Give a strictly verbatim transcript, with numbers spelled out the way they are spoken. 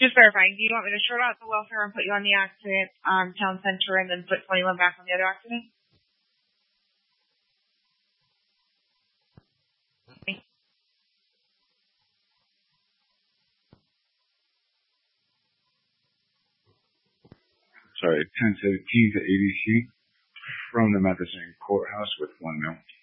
Just verifying, do you want me to short out the welfare and put you on the accident um, town center and then put twenty-one back on the other accident? Sorry, ten seventeen to A B C from the Matheson Courthouse with one mil.